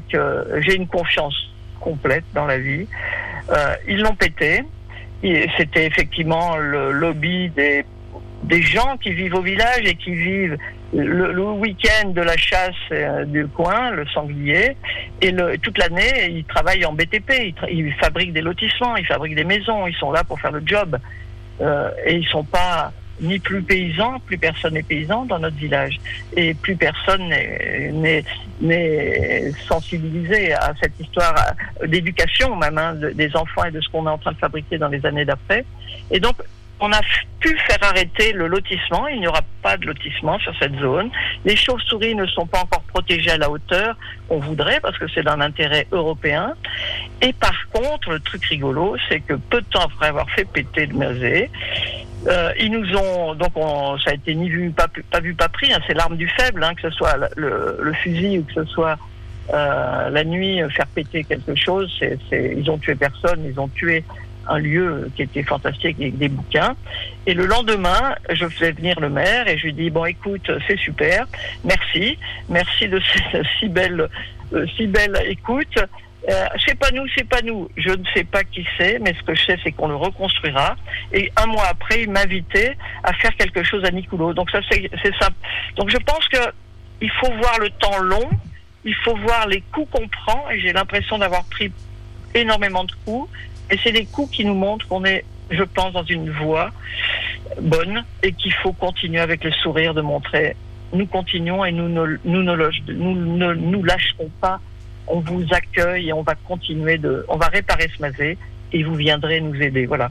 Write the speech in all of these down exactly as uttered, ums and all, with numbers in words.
que j'ai une confiance complète dans la vie. Euh, ils l'ont pété. Et c'était effectivement le lobby des, des gens qui vivent au village et qui vivent le, le week-end de la chasse euh, du coin, le sanglier, et le, toute l'année, ils travaillent en B T P, ils, tra- ils fabriquent des lotissements, ils fabriquent des maisons, ils sont là pour faire le job. Euh, et ils sont pas ni plus paysans, plus personne n'est paysan dans notre village. Et plus personne n'est, n'est, n'est sensibilisé à cette histoire d'éducation même, hein, de, des enfants et de ce qu'on est en train de fabriquer dans les années d'après. Et donc, on a pu faire arrêter le lotissement. Il n'y aura pas de lotissement sur cette zone. Les chauves-souris ne sont pas encore protégées à la hauteur qu'on voudrait parce que c'est d'un intérêt européen. Et par contre, le truc rigolo, c'est que peu de temps après avoir fait péter le Mazet, euh, ils nous ont, donc on, ça a été ni vu, pas, pas vu, pas pris, hein, c'est l'arme du faible, hein, que ce soit le, le fusil ou que ce soit euh, la nuit faire péter quelque chose. C'est, c'est, ils ont tué personne, ils ont tué un lieu qui était fantastique avec des bouquins. Et le lendemain, je faisais venir le maire et je lui dis bon écoute, c'est super, merci, merci de cette si belle, euh, si belle écoute. Euh, c'est pas nous, c'est pas nous. Je ne sais pas qui c'est, mais ce que je sais, c'est qu'on le reconstruira. Et un mois après, il m'invitait à faire quelque chose à Nicoulot. Donc ça, c'est, c'est simple. Donc je pense que il faut voir le temps long, il faut voir les coups qu'on prend. Et j'ai l'impression d'avoir pris énormément de coups. Et c'est des coups qui nous montrent qu'on est, je pense, dans une voie bonne et qu'il faut continuer avec le sourire de montrer nous continuons et nous ne nous, ne, nous, ne, nous lâcherons pas. On vous accueille et on va continuer de, on va réparer ce Mazet et vous viendrez nous aider. Voilà.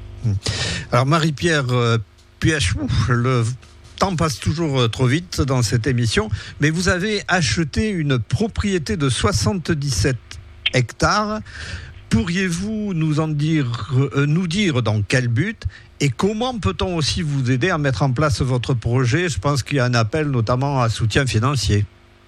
Alors Marie-Pierre euh, Puechou, le temps passe toujours trop vite dans cette émission, mais vous avez acheté une propriété de soixante-dix-sept hectares. Pourriez-vous nous en dire, euh, nous dire dans quel but et comment peut-on aussi vous aider à mettre en place votre projet ? Je pense qu'il y a un appel notamment à soutien financier.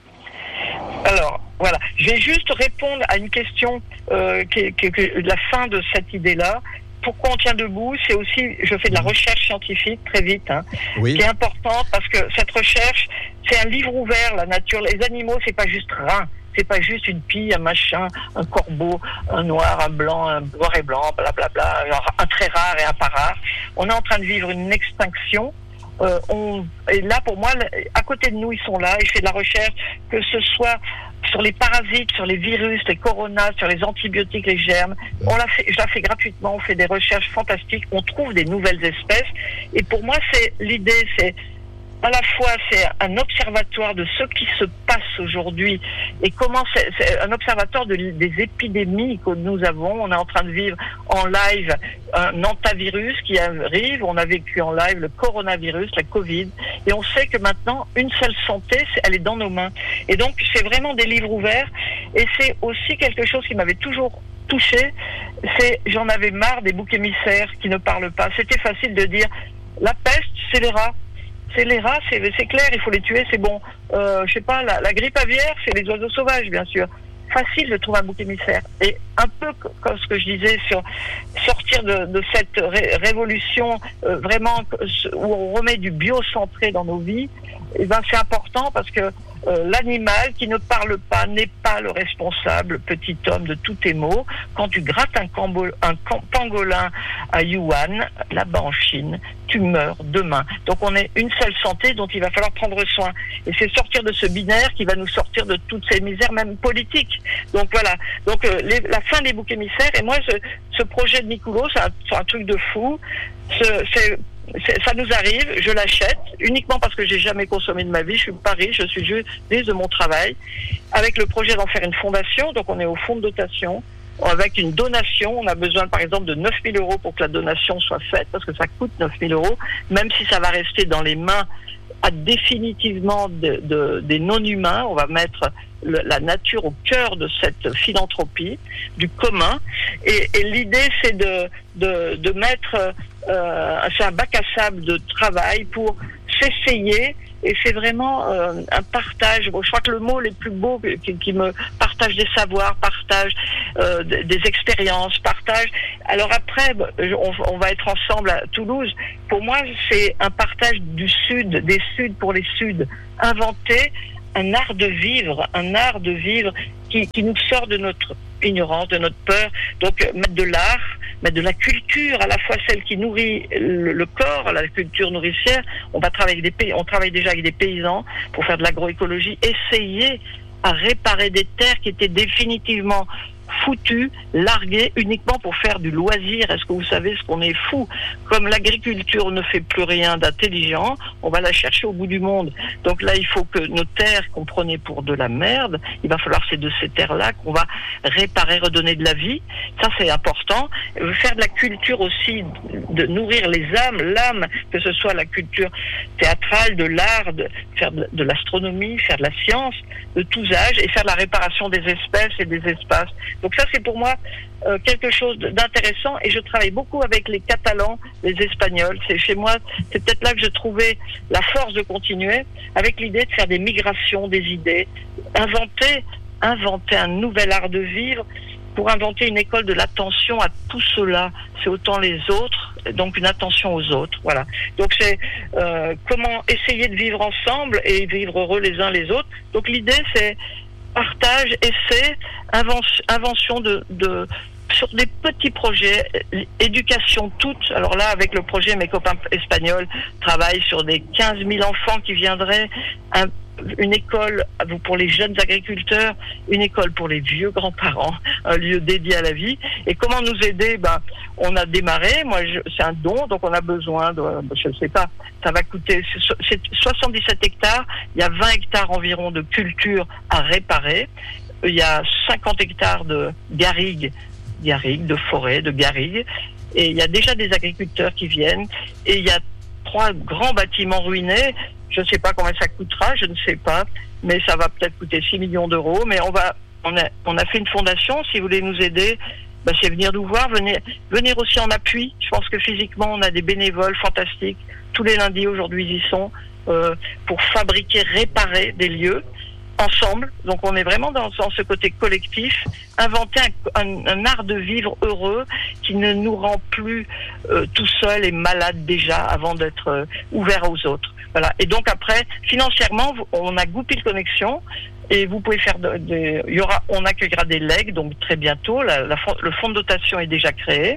Alors, voilà. Je vais juste répondre à une question euh, qui est, qui est la fin de cette idée-là. Pourquoi on tient debout ? C'est aussi, je fais de la recherche scientifique très vite, hein, oui. qui est importante parce que cette recherche, c'est un livre ouvert, la nature. Les animaux, c'est pas juste rein. C'est pas juste une pie, un machin, un corbeau, un noir, un blanc, un noir et blanc, blablabla, un très rare et un pas rare. On est en train de vivre une extinction. Euh, on, et là, pour moi, à côté de nous, ils sont là. Et je fais de la recherche, que ce soit sur les parasites, sur les virus, les coronas, sur les antibiotiques, les germes. On l'a fait, je la fais gratuitement. On fait des recherches fantastiques. On trouve des nouvelles espèces. Et pour moi, c'est l'idée, c'est à la fois c'est un observatoire de ce qui se passe aujourd'hui et comment c'est, c'est un observatoire de, des épidémies que nous avons. On est en train de vivre en live un antivirus qui arrive. On a vécu en live le coronavirus, la Covid, et on sait que maintenant une seule santé, elle est dans nos mains. Et donc c'est vraiment des livres ouverts. Et c'est aussi quelque chose qui m'avait toujours touché. C'est j'en avais marre des boucs émissaires qui ne parlent pas. C'était facile de dire la peste, c'est les rats. C'est les rats, c'est, c'est clair, il faut les tuer, c'est bon. Euh, je sais pas, la, la grippe aviaire, c'est les oiseaux sauvages, bien sûr. Facile de trouver un bouc émissaire. Et un peu comme ce que je disais sur sortir de, de cette ré- révolution euh, vraiment où on remet du biocentré dans nos vies, et ben c'est important parce que euh, l'animal qui ne parle pas n'est pas le responsable, petit homme, de tous tes maux. Quand tu grattes un, cambo, un pangolin à Yuan, là-bas en Chine, tu meurs demain. Donc on est une seule santé dont il va falloir prendre soin. Et c'est sortir de ce binaire qui va nous sortir de toutes ces misères, même politiques. Donc voilà. Donc euh, les, la fin des boucs émissaires. Et moi, ce, ce projet de Nicoulot, c'est un, c'est un truc de fou. Ce, c'est C'est, ça nous arrive, je l'achète uniquement parce que j'ai jamais consommé de ma vie, je suis pas riche, je suis juste de mon travail, avec le projet d'en faire une fondation. Donc on est au fonds de dotation, avec une donation, on a besoin par exemple de neuf mille euros pour que la donation soit faite, parce que ça coûte neuf mille euros, même si ça va rester dans les mains à définitivement de, de, des non-humains. On va mettre le, la nature au cœur de cette philanthropie, du commun, et, et l'idée c'est de, de, de mettre, euh, c'est un bac à sable de travail pour s'essayer, et c'est vraiment euh, un partage. Bon, je crois que le mot le plus beau qui, qui me partage des savoirs, partage euh, des, des expériences, partage. Alors après, on, on va être ensemble à Toulouse. Pour moi, c'est un partage du Sud, des Suds pour les Suds. Inventer un art de vivre, un art de vivre qui, qui nous sort de notre ignorance, de notre peur. Donc mettre de l'art, mettre de la culture, à la fois celle qui nourrit le, le corps, la culture nourricière. On va travailler avec des pays, on travaille déjà avec des paysans pour faire de l'agroécologie, essayer à réparer des terres qui étaient définitivement foutues, larguées uniquement pour faire du loisir. Est-ce que vous savez ce qu'on est fou? Comme l'agriculture ne fait plus rien d'intelligent, on va la chercher au bout du monde. Donc là, il faut que nos terres qu'on prenait pour de la merde, il va falloir c'est de ces terres-là qu'on va réparer, redonner de la vie. Ça, c'est important. Faire de la culture aussi, de nourrir les âmes, l'âme, que ce soit la culture théâtrale, de l'art, de faire de, de l'astronomie, faire de la science, de tous âges, et faire de la réparation des espèces et des espaces. Donc ça, c'est pour moi euh, quelque chose d'intéressant, et je travaille beaucoup avec les Catalans, les Espagnols. C'est chez moi, c'est peut-être là que je trouvais la force de continuer, avec l'idée de faire des migrations, des idées, inventer, inventer un nouvel art de vivre, pour inventer une école de l'attention à tout cela. C'est autant les autres, donc une attention aux autres. Voilà. Donc c'est euh, comment essayer de vivre ensemble et vivre heureux les uns les autres. Donc l'idée, c'est partage, essai, invention de, de sur des petits projets, éducation toute. Alors là, avec le projet, mes copains espagnols travaillent sur des quinze mille enfants qui viendraient, un, une école pour les jeunes agriculteurs, une école pour les vieux grands-parents, un lieu dédié à la vie. Et comment nous aider? Ben, on a démarré, moi je, c'est un don, donc on a besoin de, je ne sais pas, ça va coûter, c'est soixante-dix-sept hectares, il y a vingt hectares environ de culture à réparer, il y a cinquante hectares de garrigues, garrigues, de forêt, de garrigues, et il y a déjà des agriculteurs qui viennent, et il y a trois grands bâtiments ruinés. Je ne sais pas combien ça coûtera, je ne sais pas, mais ça va peut-être coûter six millions d'euros. Mais on va, on a, on a fait une fondation. Si vous voulez nous aider, bah, c'est venir nous voir, venir, venir aussi en appui. Je pense que physiquement, on a des bénévoles fantastiques. Tous les lundis aujourd'hui, ils y sont euh, pour fabriquer, réparer des lieux ensemble. Donc, on est vraiment dans, dans ce côté collectif, inventer un, un, un art de vivre heureux qui ne nous rend plus euh, tout seul et malade déjà avant d'être euh, ouvert aux autres. Voilà. Et donc après, financièrement, on a Goupil Connexion et vous pouvez faire de, de, il y aura, on accueillera des legs donc très bientôt. La, la, le fonds de dotation est déjà créé.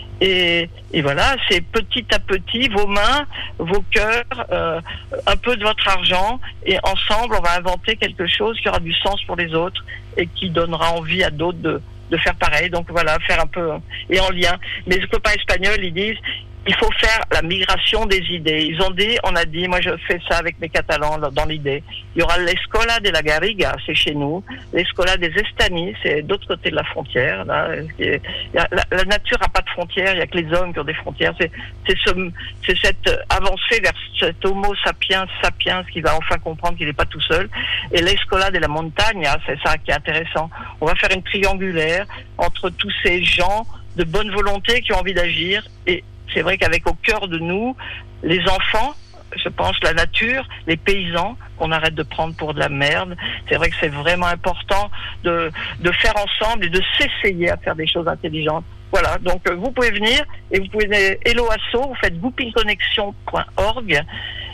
Et, et voilà, c'est petit à petit, vos mains, vos cœurs, euh, un peu de votre argent, et ensemble, on va inventer quelque chose qui aura du sens pour les autres et qui donnera envie à d'autres de, de faire pareil. Donc voilà, faire un peu, et en lien. Mes copains espagnols, ils disent, il faut faire la migration des idées. Ils ont dit, on a dit, moi je fais ça avec mes Catalans dans l'idée. Il y aura l'Escola de la Garriga, c'est chez nous. L'Escola des Estanis, c'est d'autre côté de la frontière. Là. La, la nature n'a pas de frontières, il n'y a que les hommes qui ont des frontières. C'est, c'est, ce, c'est cette avancée vers cet homo sapiens sapiens qui va enfin comprendre qu'il n'est pas tout seul. Et l'Escola de la Montaña, c'est ça qui est intéressant. On va faire une triangulaire entre tous ces gens de bonne volonté qui ont envie d'agir, et c'est vrai qu'avec au cœur de nous, les enfants, je pense, la nature, les paysans, qu'on arrête de prendre pour de la merde. C'est vrai que c'est vraiment important de, de faire ensemble et de s'essayer à faire des choses intelligentes. Voilà, donc euh, vous pouvez venir, et vous pouvez, Hello Asso, vous faites goupil connexion point org,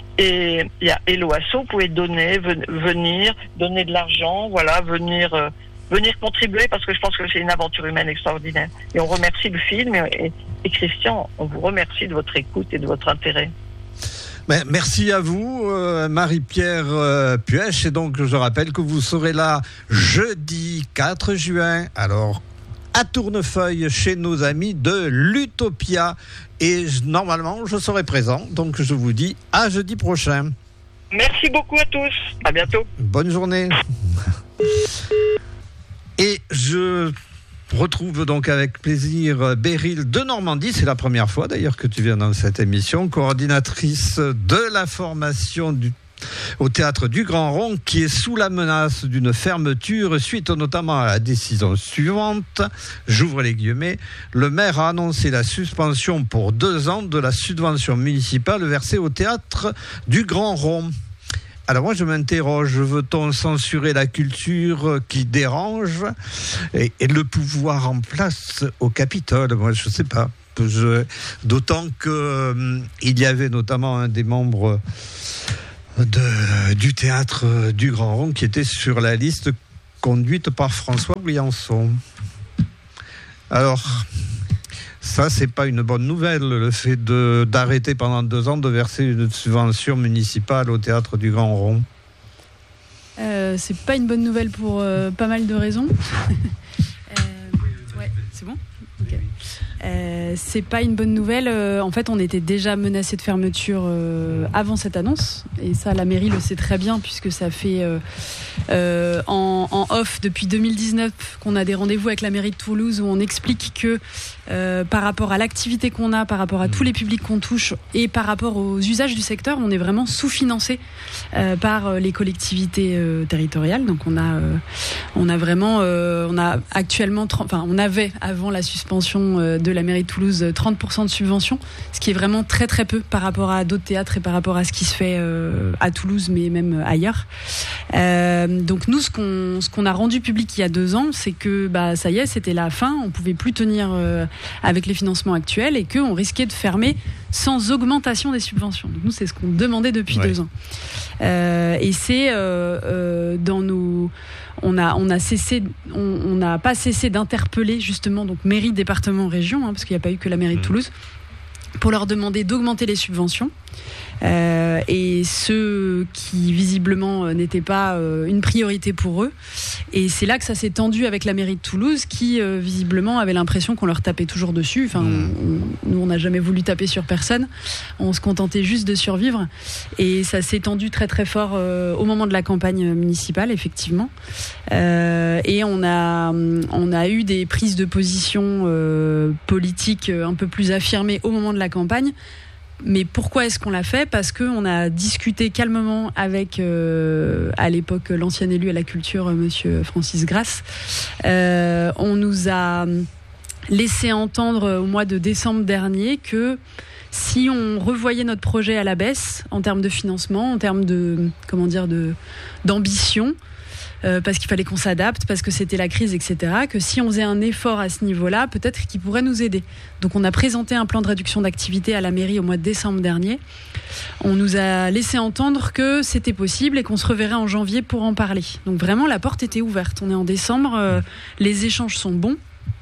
et il y a Hello Asso, vous pouvez donner, venir, donner de l'argent, voilà, venir... Euh, venir contribuer, parce que je pense que c'est une aventure humaine extraordinaire. Et on remercie le film, et, et Christian, on vous remercie de votre écoute et de votre intérêt. Ben, merci à vous, euh, Marie-Pierre euh, Puech. Et donc, je rappelle que vous serez là jeudi quatre juin, alors à Tournefeuille, chez nos amis de l'Utopia. Et normalement, je serai présent. Donc, je vous dis à jeudi prochain. Merci beaucoup à tous. À bientôt. Bonne journée. Et je retrouve donc avec plaisir Beryl de Normandie. C'est la première fois d'ailleurs que tu viens dans cette émission, coordinatrice de la formation du, au théâtre du Grand Rond, qui est sous la menace d'une fermeture suite notamment à la décision suivante. J'ouvre les guillemets. Le maire a annoncé la suspension pour deux ans de la subvention municipale versée au théâtre du Grand Rond. Alors moi je m'interroge, veut-on censurer la culture qui dérange et, et le pouvoir en place au Capitole? Moi je ne sais pas. Je, d'autant qu'il euh, y avait notamment un des membres de, du théâtre du Grand Rond qui était sur la liste conduite par François Briançon. Alors, ça, c'est pas une bonne nouvelle, le fait de, d'arrêter pendant deux ans de verser une subvention municipale au théâtre du Grand Rond. Euh, c'est pas une bonne nouvelle pour euh, pas mal de raisons. euh, ouais, c'est bon ? Okay. Euh, c'est pas une bonne nouvelle. Euh, en fait, on était déjà menacé de fermeture euh, avant cette annonce, et ça, la mairie le sait très bien puisque ça fait euh, euh, en, en off depuis deux mille dix-neuf qu'on a des rendez-vous avec la mairie de Toulouse où on explique que euh, par rapport à l'activité qu'on a, par rapport à tous les publics qu'on touche et par rapport aux usages du secteur, on est vraiment sous-financé euh, par les collectivités euh, territoriales. Donc on a, euh, on a vraiment, euh, on a actuellement, enfin, on avait avant la suspension euh, de la mairie de Toulouse trente pour cent de subventions, ce qui est vraiment très très peu par rapport à d'autres théâtres et par rapport à ce qui se fait euh, à Toulouse mais même ailleurs. Euh, donc nous, ce qu'on, ce qu'on a rendu public il y a deux ans, c'est que bah, ça y est, c'était la fin, on pouvait plus tenir euh, avec les financements actuels et qu'on risquait de fermer sans augmentation des subventions. Donc nous, c'est ce qu'on demandait depuis ouais. deux ans. Euh, et c'est euh, euh, dans nos... On a, on a cessé, on n'a pas cessé d'interpeller justement donc mairie, département, région, hein, parce qu'il n'y a pas eu que la mairie de Toulouse, pour leur demander d'augmenter les subventions. Euh, et ceux qui visiblement n'étaient pas euh, une priorité pour eux. Et c'est là que ça s'est tendu avec la mairie de Toulouse qui euh, visiblement avait l'impression qu'on leur tapait toujours dessus. Enfin, mmh. on, nous on n'a jamais voulu taper sur personne, on se contentait juste de survivre. Et ça s'est tendu très très fort euh, au moment de la campagne municipale, effectivement. Euh, et on a, on a eu des prises de position euh, politiques un peu plus affirmées au moment de la campagne. Mais pourquoi est-ce qu'on l'a fait ? Parce qu'on a discuté calmement avec, euh, à l'époque, l'ancien élu à la culture, monsieur Francis Grasse. Euh, on nous a laissé entendre au mois de décembre dernier que si on revoyait notre projet à la baisse, en termes de financement, en termes de, comment dire, de, d'ambition, Euh, parce qu'il fallait qu'on s'adapte, parce que c'était la crise, et cetera, que si on faisait un effort à ce niveau-là, peut-être qu'il pourrait nous aider. Donc on a présenté un plan de réduction d'activité à la mairie au mois de décembre dernier. On nous a laissé entendre que c'était possible et qu'on se reverrait en janvier pour en parler. Donc vraiment, la porte était ouverte. On est en décembre, euh, les échanges sont bons.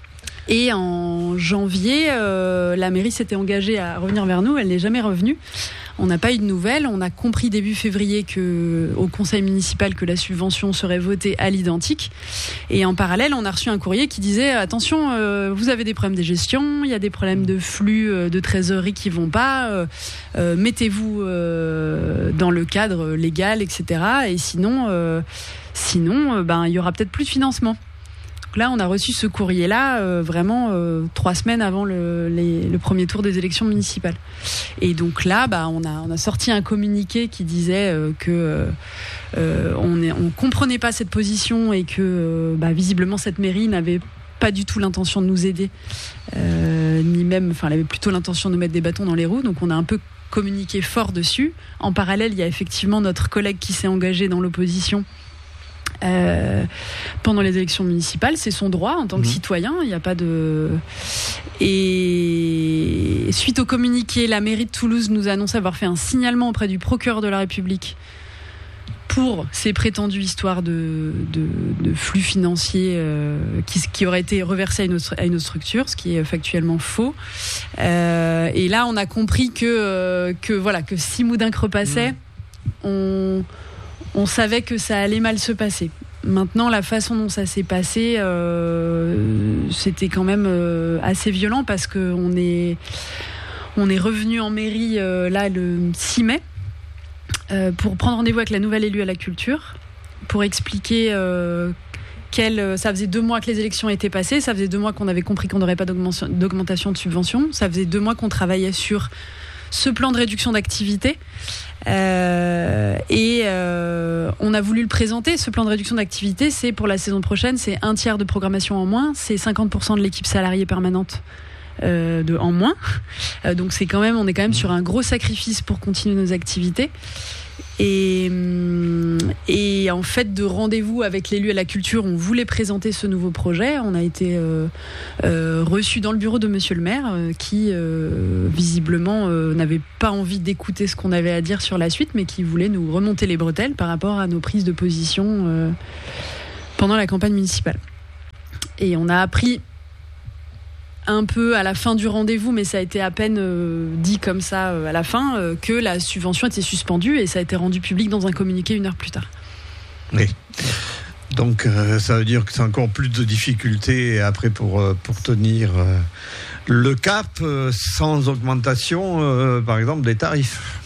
Et en janvier, euh, la mairie s'était engagée à revenir vers nous. Elle n'est jamais revenue. On n'a pas eu de nouvelles. On a compris début février que, au conseil municipal que la subvention serait votée à l'identique. Et en parallèle, on a reçu un courrier qui disait attention, euh, vous avez des problèmes de gestion, il y a des problèmes de flux euh, de trésorerie qui vont pas. Euh, euh, mettez-vous euh, dans le cadre légal, et cetera. Et sinon, euh, sinon, euh, ben il y aura peut-être plus de financement. Là, on a reçu ce courrier-là euh, vraiment euh, trois semaines avant le, les, le premier tour des élections municipales. Et donc là, bah, on, a, on a sorti un communiqué qui disait euh, que euh, on ne on comprenait pas cette position et que euh, bah, visiblement cette mairie n'avait pas du tout l'intention de nous aider, euh, ni même, enfin, elle avait plutôt l'intention de mettre des bâtons dans les roues. Donc on a un peu communiqué fort dessus. En parallèle, il y a effectivement notre collègue qui s'est engagé dans l'opposition. Euh, pendant les élections municipales, c'est son droit en tant que mmh. citoyen, il n'y a pas de... Et suite au communiqué, la mairie de Toulouse nous a annoncé avoir fait un signalement auprès du procureur de la République pour ces prétendues histoires de, de, de flux financiers euh, qui, qui auraient été reversés à une, autre, à une autre structure, ce qui est factuellement faux. Euh, et là, on a compris que, euh, que, voilà, que si Moudinque repassait, mmh. on... on savait que ça allait mal se passer. Maintenant, la façon dont ça s'est passé, euh, c'était quand même euh, assez violent parce qu'on est, on est revenu en mairie euh, là le six mai euh, pour prendre rendez-vous avec la nouvelle élue à la culture pour expliquer euh, qu'elle, ça faisait deux mois que les élections étaient passées, ça faisait deux mois qu'on avait compris qu'on n'aurait pas d'augmentation, d'augmentation de subventions, ça faisait deux mois qu'on travaillait sur ce plan de réduction d'activité. Euh, et euh, on a voulu le présenter. Ce plan de réduction d'activité, c'est pour la saison prochaine, c'est un tiers de programmation en moins, c'est cinquante pour cent de l'équipe salariée permanente euh, de, en moins. Euh, donc c'est quand même, on est quand même sur un gros sacrifice pour continuer nos activités. Et, et en fait, de rendez-vous avec l'élu à la culture, on voulait présenter ce nouveau projet. On a été euh, euh, reçus dans le bureau de Monsieur le maire, euh, qui euh, visiblement euh, n'avait pas envie d'écouter ce qu'on avait à dire sur la suite, mais qui voulait nous remonter les bretelles par rapport à nos prises de position euh, pendant la campagne municipale. Et on a appris un peu à la fin du rendez-vous, mais ça a été à peine euh, dit comme ça euh, à la fin, euh, que la subvention était suspendue, et ça a été rendu public dans un communiqué une heure plus tard. Oui. Donc euh, ça veut dire que c'est encore plus de difficultés après pour, euh, pour tenir euh, le cap euh, sans augmentation, euh, par exemple, des tarifs.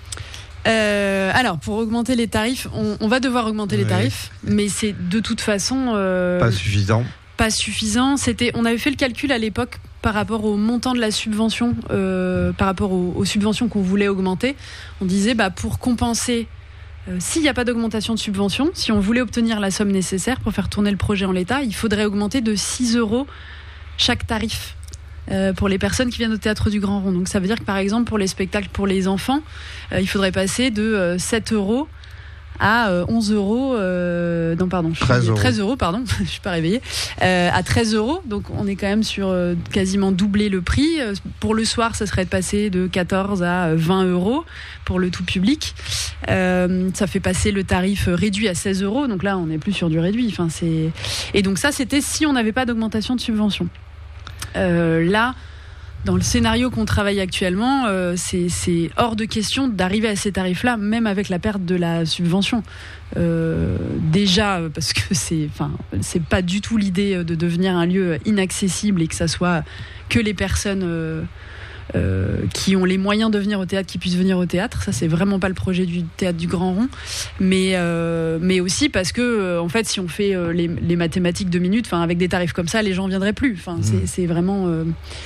Euh, alors, pour augmenter les tarifs, on, on va devoir augmenter oui. les tarifs, mais c'est de toute façon... Euh, pas suffisant. Pas suffisant. C'était, on avait fait le calcul à l'époque par rapport au montant de la subvention, euh, par rapport aux, aux subventions qu'on voulait augmenter. On disait, bah, pour compenser, euh, s'il n'y a pas d'augmentation de subvention, si on voulait obtenir la somme nécessaire pour faire tourner le projet en l'état, il faudrait augmenter de six euros chaque tarif euh, pour les personnes qui viennent au Théâtre du Grand Rond. Donc ça veut dire que, par exemple, pour les spectacles pour les enfants, euh, il faudrait passer de euh, sept euros à euh, onze euros, euh, non pardon, treize euros. treize euros, pardon, je suis pas réveillée, euh, à treize euros, donc on est quand même sur euh, quasiment doubler le prix. Euh, pour le soir, ça serait de passer de quatorze à vingt euros pour le tout public. Euh, ça fait passer le tarif réduit à seize euros, donc là on n'est plus sur du réduit. Enfin, c'est... Et donc ça, c'était si on n'avait pas d'augmentation de subvention. Euh, là, dans le scénario qu'on travaille actuellement, euh, c'est, c'est hors de question d'arriver à ces tarifs-là, même avec la perte de la subvention. Euh, déjà, parce que c'est, enfin, c'est pas du tout l'idée de devenir un lieu inaccessible et que ça soit que les personnes euh, euh, qui ont les moyens de venir au théâtre qui puissent venir au théâtre. Ça, c'est vraiment pas le projet du Théâtre du Grand Rond. Mais, euh, mais aussi parce que, euh, en fait, si on fait euh, les, les mathématiques de minutes, enfin, avec des tarifs comme ça, les gens viendraient plus. Enfin, mmh. c'est, c'est vraiment. Euh,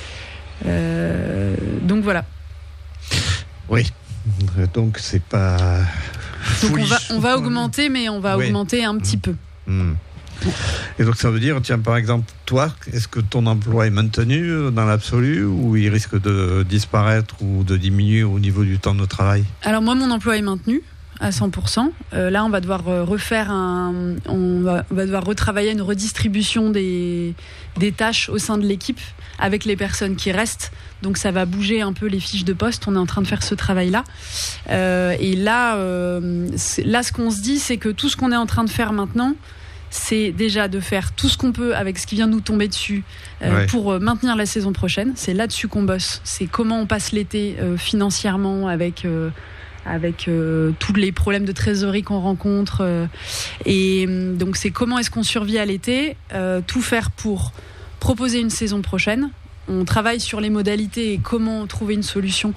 Euh, donc voilà. Oui, donc c'est pas. Donc on va, on va augmenter, mais on va oui. augmenter un petit mmh. peu. Mmh. Et donc ça veut dire, tiens, par exemple, toi, est-ce que ton emploi est maintenu dans l'absolu ou il risque de disparaître ou de diminuer au niveau du temps de travail ? Alors moi, mon emploi est maintenu à cent pour cent. Euh, là, on va devoir refaire un, on va, on va devoir retravailler une redistribution des, des tâches au sein de l'équipe avec les personnes qui restent. Donc, ça va bouger un peu les fiches de poste. On est en train de faire ce travail-là. Euh, et là, euh, là, ce qu'on se dit, c'est que tout ce qu'on est en train de faire maintenant, c'est déjà de faire tout ce qu'on peut avec ce qui vient de nous tomber dessus euh, ouais. pour maintenir la saison prochaine. C'est là-dessus qu'on bosse. C'est comment on passe l'été euh, financièrement avec... Euh, avec euh, tous les problèmes de trésorerie qu'on rencontre. Euh, et donc, c'est comment est-ce qu'on survit à l'été, euh, tout faire pour proposer une saison prochaine. On travaille sur les modalités et comment trouver une solution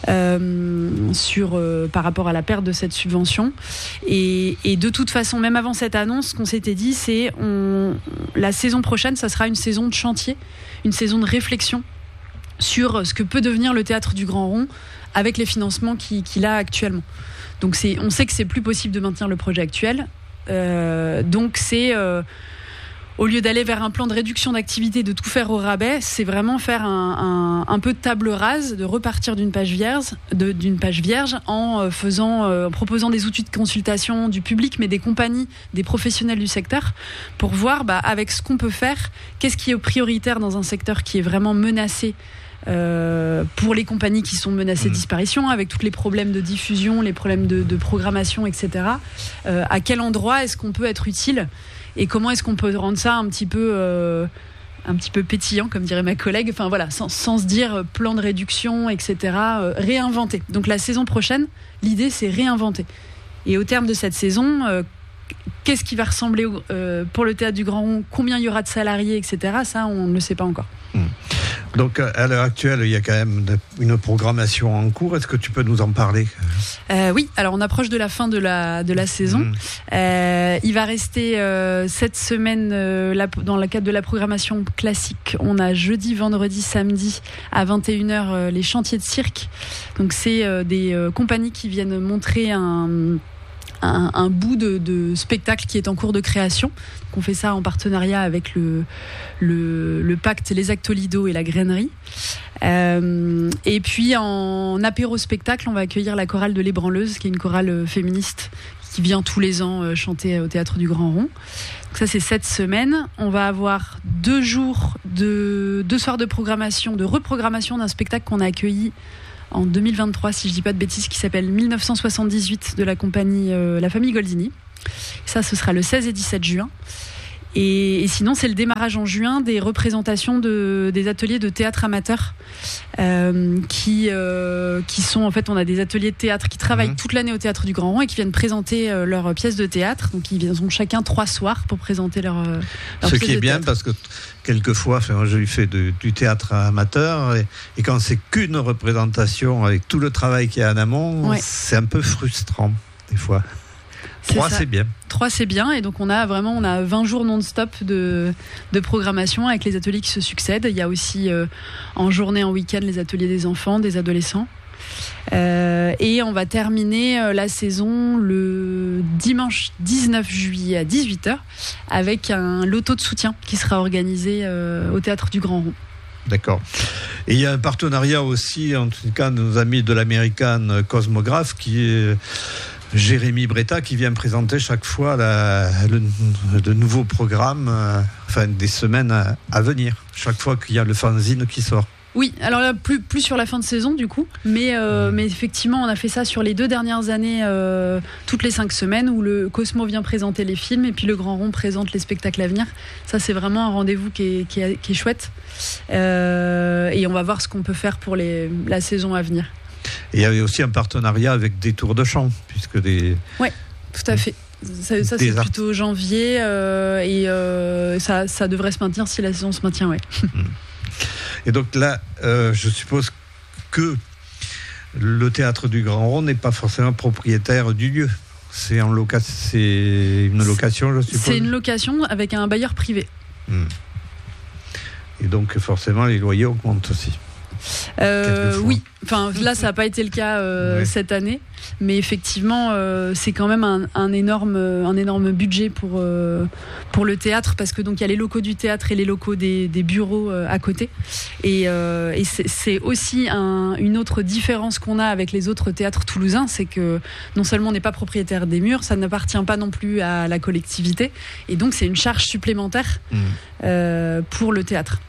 euh, sur, euh, par rapport à la perte de cette subvention. Et, et de toute façon, même avant cette annonce, ce qu'on s'était dit, c'est on, la saison prochaine, ça sera une saison de chantier, une saison de réflexion sur ce que peut devenir le Théâtre du Grand Rond avec les financements qu'il, qu'il a actuellement. Donc c'est, on sait que c'est plus possible de maintenir le projet actuel. Euh, donc c'est, euh, au lieu d'aller vers un plan de réduction d'activité, de tout faire au rabais, c'est vraiment faire un, un, un peu de table rase, de repartir d'une page vierge, de, d'une page vierge en faisant, euh, en proposant des outils de consultation du public, mais des compagnies, des professionnels du secteur, pour voir bah, avec ce qu'on peut faire, qu'est-ce qui est prioritaire dans un secteur qui est vraiment menacé. Euh, pour les compagnies qui sont menacées de disparition, avec tous les problèmes de diffusion, les problèmes de, de programmation, et cetera. Euh, à quel endroit est-ce qu'on peut être utile et comment est-ce qu'on peut rendre ça un petit peu, euh, un petit peu pétillant, comme dirait ma collègue. Enfin voilà, sans, sans se dire plan de réduction, et cetera. Euh, réinventer. Donc la saison prochaine, l'idée c'est réinventer. Et au terme de cette saison, euh, qu'est-ce qui va ressembler euh, pour le Théâtre du Grand Rond, combien il y aura de salariés, et cetera. Ça, on ne le sait pas encore. Mmh. Donc, à l'heure actuelle, il y a quand même une programmation en cours. Est-ce que tu peux nous en parler ? euh, Oui, alors on approche de la fin de la, de la saison. Mmh. Euh, il va rester euh, cette semaine, euh, la, dans le cadre de la programmation classique, on a jeudi, vendredi, samedi à vingt et une heures euh, les chantiers de cirque. Donc, c'est euh, des euh, compagnies qui viennent montrer un... un, un bout de, de spectacle qui est en cours de création. Donc on fait ça en partenariat avec le, le, le pacte Les Actolidos et la Grainerie. Euh, et puis en apéro-spectacle, on va accueillir la chorale de l'Ébranleuse, qui est une chorale féministe qui vient tous les ans chanter au Théâtre du Grand Rond. Donc ça, c'est cette semaine. On va avoir deux jours, de, deux soirs de programmation, de reprogrammation d'un spectacle qu'on a accueilli en deux mille vingt-trois, si je dis pas de bêtises, qui s'appelle mille neuf cent soixante-dix-huit de la compagnie euh, La Famille Goldini. Ça, ce sera le seize et dix-sept juin. Et, et sinon, c'est le démarrage en juin des représentations de, des ateliers de théâtre amateur euh, qui, euh, qui sont, en fait, on a des ateliers de théâtre qui travaillent mmh. toute l'année au Théâtre du Grand Rond et qui viennent présenter euh, leurs pièces de théâtre. Donc, ils ont chacun trois soirs pour présenter leur, euh, leur Ce pièce qui est de bien, théâtre. parce que quelquefois, enfin, j'ai fait de, du théâtre amateur et, et quand c'est qu'une représentation avec tout le travail qu'il y a en amont, ouais. c'est un peu frustrant, des fois. Trois, c'est bien. Trois, c'est bien. Et donc, on a vraiment on a vingt jours non-stop de, de programmation avec les ateliers qui se succèdent. Il y a aussi euh, en journée, en week-end, les ateliers des enfants, des adolescents. Euh, et on va terminer euh, la saison le dimanche dix-neuf juillet à dix-huit heures avec un loto de soutien qui sera organisé euh, au Théâtre du Grand Rond. D'accord. Et il y a un partenariat aussi, en tout cas, de nos amis de l'American Cosmograph, qui est Jérémy Bretta, qui vient présenter chaque fois la, le, de nouveaux programmes, euh, enfin des semaines à, à venir, chaque fois qu'il y a le fanzine qui sort. Oui, alors là, plus, plus sur la fin de saison du coup, mais, euh, mais effectivement, on a fait ça sur les deux dernières années, euh, toutes les cinq semaines, où le Cosmo vient présenter les films et puis le Grand Rond présente les spectacles à venir. Ça, c'est vraiment un rendez-vous qui est, qui est, qui est chouette. Euh, et on va voir ce qu'on peut faire pour les, la saison à venir. Et il y avait aussi un partenariat avec des tours de chant, puisque des... Oui, tout à fait. Ça, ça c'est art... plutôt janvier euh, et euh, ça, ça devrait se maintenir si la saison se maintient, ouais. Et donc là, euh, je suppose que le Théâtre du Grand Rond n'est pas forcément propriétaire du lieu. C'est, en loca... c'est une location, je suppose. C'est une location avec un bailleur privé. Mmh. Et donc forcément, les loyers augmentent aussi. Euh, oui, enfin là ça n'a pas été le cas euh, ouais. cette année, mais effectivement euh, c'est quand même un, un énorme un énorme budget pour euh, pour le théâtre, parce que donc il y a les locaux du théâtre et les locaux des, des bureaux euh, à côté, et, euh, et c'est, c'est aussi un, une autre différence qu'on a avec les autres théâtres toulousains, c'est que non seulement on n'est pas propriétaire des murs, ça n'appartient pas non plus à la collectivité, et donc c'est une charge supplémentaire mmh. euh, pour le théâtre.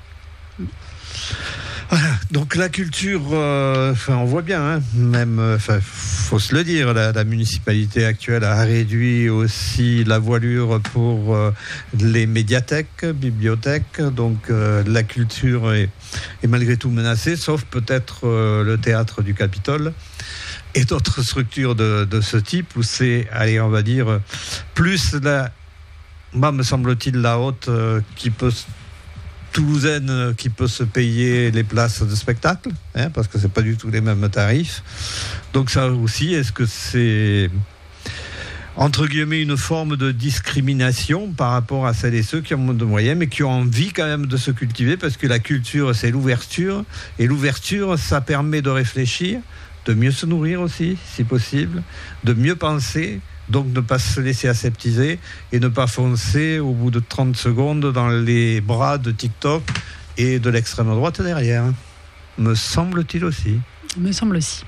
Voilà, donc la culture, euh, on voit bien, hein, même, enfin, faut se le dire, la, la municipalité actuelle a réduit aussi la voilure pour euh, les médiathèques, bibliothèques, donc euh, la culture est, est malgré tout menacée, sauf peut-être euh, le théâtre du Capitole et d'autres structures de, de ce type, où c'est, allez, on va dire, plus la, moi, me semble-t-il, la haute euh, qui peut toulousaine qui peut se payer les places de spectacle, hein, parce que c'est pas du tout les mêmes tarifs. Donc ça aussi, est-ce que c'est entre guillemets une forme de discrimination par rapport à celles et ceux qui ont moins de moyens, mais qui ont envie quand même de se cultiver, parce que la culture, c'est l'ouverture, et l'ouverture, ça permet de réfléchir, de mieux se nourrir aussi, si possible, de mieux penser. Donc ne pas se laisser aseptiser et ne pas foncer au bout de trente secondes dans les bras de TikTok et de l'extrême droite derrière. Me semble-t-il aussi. Me semble aussi.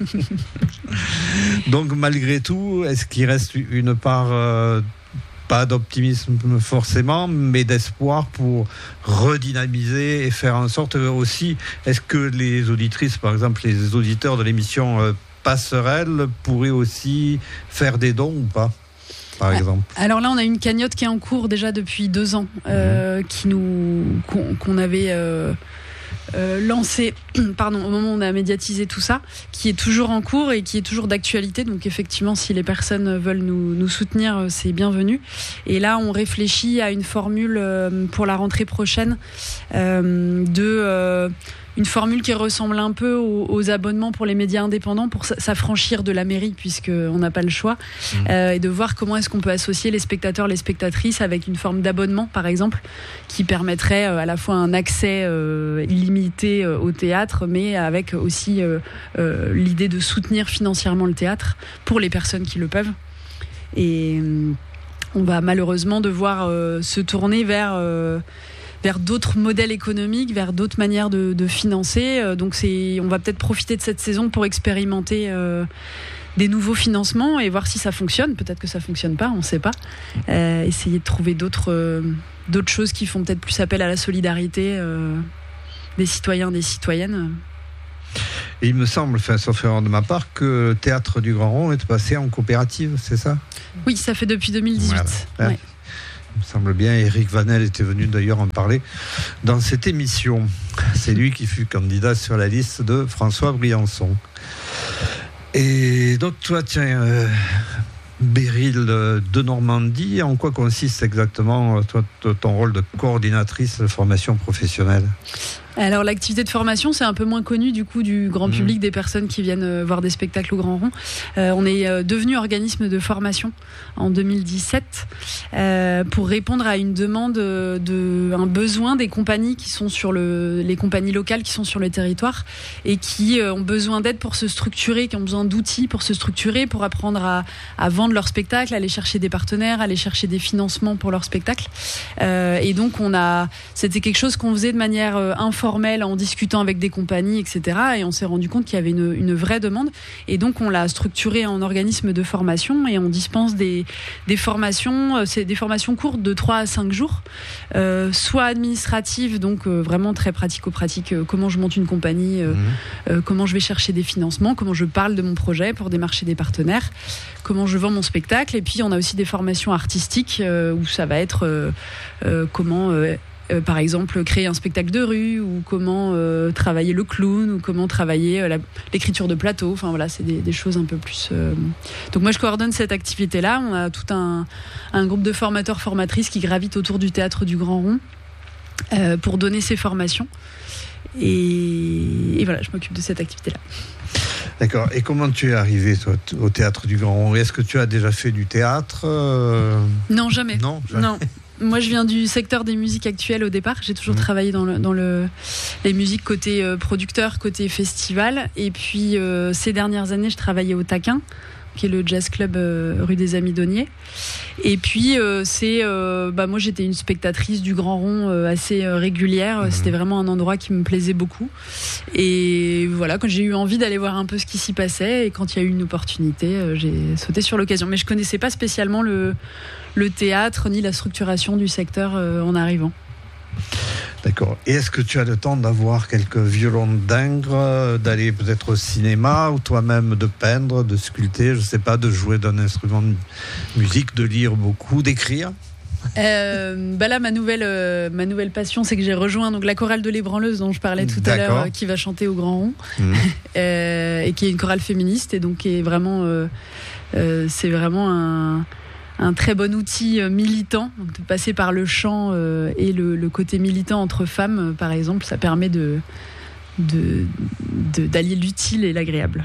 Donc malgré tout, est-ce qu'il reste une part, euh, pas d'optimisme forcément, mais d'espoir pour redynamiser et faire en sorte aussi, est-ce que les auditrices, par exemple les auditeurs de l'émission euh, Passerelle pourrait aussi faire des dons ou pas, par exemple? Alors là, on a une cagnotte qui est en cours déjà depuis deux ans, euh, mmh. qui nous, qu'on, qu'on avait euh, euh, lancée pardon, au moment où on a médiatisé tout ça, qui est toujours en cours et qui est toujours d'actualité. Donc effectivement, si les personnes veulent nous, nous soutenir, c'est bienvenu. Et là, on réfléchit à une formule euh, pour la rentrée prochaine euh, de... Euh, une formule qui ressemble un peu aux, aux abonnements pour les médias indépendants, pour s'affranchir de la mairie, puisqu'on n'a pas le choix, mmh. euh, et de voir comment est-ce qu'on peut associer les spectateurs, les spectatrices avec une forme d'abonnement, par exemple, qui permettrait euh, à la fois un accès euh, illimité euh, au théâtre, mais avec aussi euh, euh, l'idée de soutenir financièrement le théâtre pour les personnes qui le peuvent. Et euh, on va malheureusement devoir euh, se tourner vers... Euh, vers d'autres modèles économiques, vers d'autres manières de, de financer. Euh, donc c'est, on va peut-être profiter de cette saison pour expérimenter euh, des nouveaux financements et voir si ça fonctionne. Peut-être que ça fonctionne pas, on ne sait pas. Euh, essayer de trouver d'autres, euh, d'autres choses qui font peut-être plus appel à la solidarité euh, des citoyens, des citoyennes. Et il me semble, enfin, sauf erreur de ma part, que le Théâtre du Grand Rond est passé en coopérative, c'est ça ? Oui, ça fait depuis deux mille dix-huit. Voilà. Ouais. Il me semble bien, Éric Vanel était venu d'ailleurs en parler dans cette émission. C'est lui qui fut candidat sur la liste de François Briançon. Et donc toi, tiens, euh, Béryl de Normandie, en quoi consiste exactement toi, ton rôle de coordinatrice de formation professionnelle ? Alors l'activité de formation, c'est un peu moins connu du coup du grand public, mmh. des personnes qui viennent euh, voir des spectacles au Grand Rond. Euh, on est euh, devenu organisme de formation en deux mille dix-sept euh, pour répondre à une demande de, de un besoin des compagnies qui sont sur le les compagnies locales qui sont sur le territoire et qui euh, ont besoin d'aide pour se structurer, qui ont besoin d'outils pour se structurer, pour apprendre à, à vendre leurs spectacles, aller chercher des partenaires, aller chercher des financements pour leurs spectacles. Euh, et donc on a, c'était quelque chose qu'on faisait de manière euh, informelle, en discutant avec des compagnies, et cetera. Et on s'est rendu compte qu'il y avait une, une vraie demande. Et donc, on l'a structuré en organisme de formation et on dispense des, des formations, c'est des formations courtes de trois à cinq jours, euh, soit administratives, donc euh, vraiment très pratico-pratique, euh, comment je monte une compagnie, euh, mmh. euh, comment je vais chercher des financements, comment je parle de mon projet pour démarcher des partenaires, comment je vends mon spectacle. Et puis, on a aussi des formations artistiques euh, où ça va être euh, euh, comment... Euh, Euh, par exemple, créer un spectacle de rue ou comment euh, travailler le clown ou comment travailler euh, la, l'écriture de plateau. Enfin voilà, c'est des, des choses un peu plus... Euh... Donc moi, je coordonne cette activité-là. On a tout un, un groupe de formateurs, formatrices qui gravitent autour du Théâtre du Grand Rond euh, pour donner ces formations. Et, et voilà, je m'occupe de cette activité-là. D'accord. Et comment tu es arrivé toi, au Théâtre du Grand Rond ? Est-ce que tu as déjà fait du théâtre euh... Non, jamais. Non, jamais. Non. Moi, je viens du secteur des musiques actuelles au départ. J'ai toujours mmh. travaillé dans, le, dans le, les musiques côté euh, producteur, côté festival. Et puis, euh, ces dernières années, je travaillais au Taquin, qui est le jazz club euh, rue des Amis Donnier. Et puis, euh, c'est, euh, bah, moi, j'étais une spectatrice du Grand Rond euh, assez euh, régulière. Mmh. C'était vraiment un endroit qui me plaisait beaucoup. Et voilà, quand j'ai eu envie d'aller voir un peu ce qui s'y passait, et quand il y a eu une opportunité, euh, j'ai sauté sur l'occasion. Mais je connaissais pas spécialement le, le théâtre ni la structuration du secteur euh, en arrivant. D'accord. Et est-ce que tu as le temps d'avoir quelques violons d'ingres, d'aller peut-être au cinéma ou toi-même de peindre, de sculpter, je ne sais pas, de jouer d'un instrument de musique, de lire beaucoup, d'écrire ? Euh, bah là, ma nouvelle, euh, ma nouvelle passion, c'est que j'ai rejoint donc la chorale de l'Ébranleuse dont je parlais tout D'accord. à l'heure, euh, qui va chanter au Grand Rond, mmh. euh, et qui est une chorale féministe et donc qui est vraiment, euh, euh, c'est vraiment un un très bon outil militant, donc de passer par le chant euh, et le, le côté militant entre femmes, euh, par exemple, ça permet de, de, de, d'allier l'utile et l'agréable.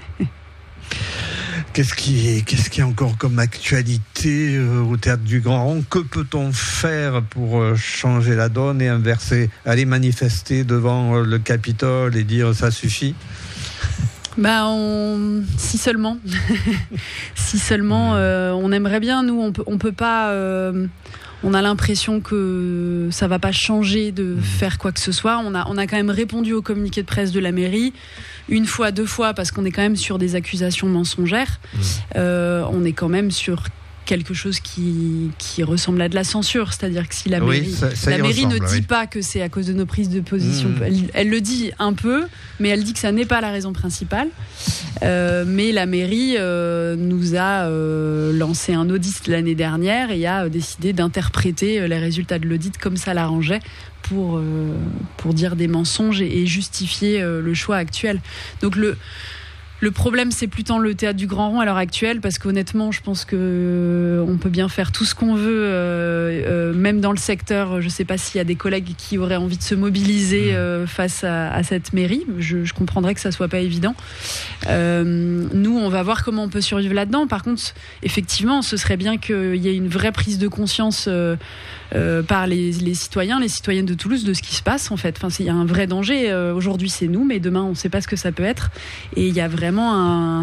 Qu'est-ce qui est, qu'est-ce qui est encore comme actualité euh, au Théâtre du Grand Rond ? Que peut-on faire pour euh, changer la donne et inverser ? Aller manifester devant euh, le Capitole et dire ça suffit ? Bah, on... si seulement, si seulement, euh, on aimerait bien. Nous, on peut, on peut pas. Euh, on a l'impression que ça va pas changer de faire quoi que ce soit. On a, on a quand même répondu au communiqué de presse de la mairie une fois, deux fois, parce qu'on est quand même sur des accusations mensongères. Euh, on est quand même sur quelque chose qui, qui ressemble à de la censure, c'est-à-dire que si la mairie, oui, ça, ça la mairie ressemble, ne dit oui. pas que c'est à cause de nos prises de position, mmh. elle, elle le dit un peu, mais elle dit que ça n'est pas la raison principale. Euh, mais la mairie euh, nous a euh, lancé un audit l'année dernière et a décidé d'interpréter les résultats de l'audit comme ça l'arrangeait pour, euh, pour dire des mensonges et, et justifier euh, le choix actuel. Donc le Le problème, c'est plus tant le Théâtre du Grand Rond à l'heure actuelle, parce qu'honnêtement, je pense que euh, on peut bien faire tout ce qu'on veut, euh, euh, même dans le secteur. Je ne sais pas s'il y a des collègues qui auraient envie de se mobiliser euh, face à, à cette mairie. Je, je comprendrais que ça soit pas évident. Euh, nous, on va voir comment on peut survivre là-dedans. Par contre, effectivement, ce serait bien qu'il y ait une vraie prise de conscience euh, euh, par les, les citoyens, les citoyennes de Toulouse, de ce qui se passe en fait. Enfin, il y a un vrai danger. Euh, aujourd'hui, c'est nous, mais demain, on ne sait pas ce que ça peut être. Et il y a vraiment un,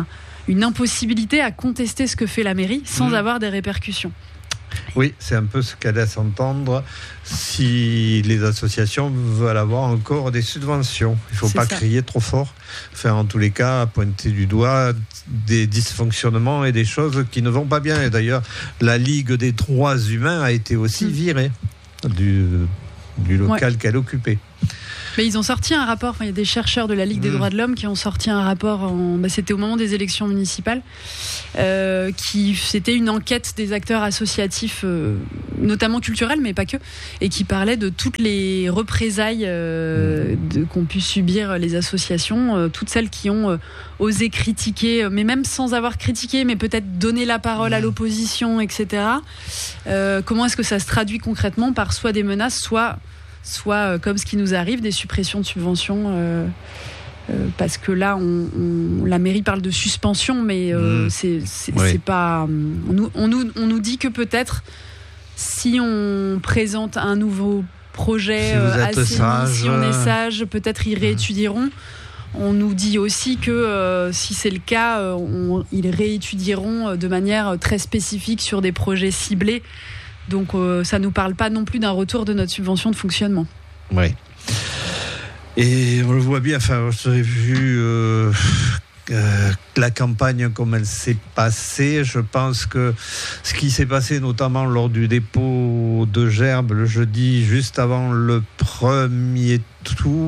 une impossibilité à contester ce que fait la mairie sans mmh. avoir des répercussions. Oui, c'est un peu ce qu'elle laisse entendre si les associations veulent avoir encore des subventions. Il ne faut c'est pas ça. crier trop fort, faire en tous les cas pointer du doigt des dysfonctionnements et des choses qui ne vont pas bien. Et d'ailleurs, la Ligue des droits humains a été aussi virée du, du local ouais. qu'elle occupait. Mais ils ont sorti un rapport, enfin, il y a des chercheurs de la Ligue des mmh. droits de l'homme qui ont sorti un rapport, en, bah, c'était au moment des élections municipales, euh, qui, c'était une enquête des acteurs associatifs, euh, notamment culturels, mais pas que, et qui parlait de toutes les représailles euh, de, qu'ont pu subir les associations, euh, toutes celles qui ont euh, osé critiquer, mais même sans avoir critiqué, mais peut-être donné la parole mmh. à l'opposition, et cetera. Euh, comment est-ce que ça se traduit concrètement par soit des menaces, soit... soit euh, comme ce qui nous arrive, des suppressions de subventions, euh, euh, parce que là, on, on, la mairie parle de suspension, mais euh, mmh. c'est, c'est, oui. c'est pas... On nous, on, nous, on nous dit que peut-être, si on présente un nouveau projet si euh, assez sage, si on est sage, peut-être ils réétudieront. On nous dit aussi que euh, si c'est le cas, euh, on, ils réétudieront de manière très spécifique sur des projets ciblés. Donc euh, ça ne nous parle pas non plus d'un retour de notre subvention de fonctionnement. Oui. Et on le voit bien, enfin, vous avez vu euh, euh, la campagne comme elle s'est passée. Je pense que ce qui s'est passé notamment lors du dépôt de gerbes le jeudi, juste avant le premier tour...